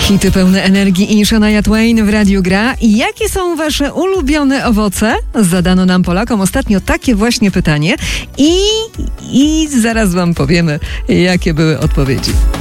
Hity pełne energii i Shania Twain w Radiu Gra. I jakie są wasze ulubione owoce? Zadano nam, Polakom, ostatnio takie właśnie pytanie i zaraz wam powiemy, jakie były odpowiedzi.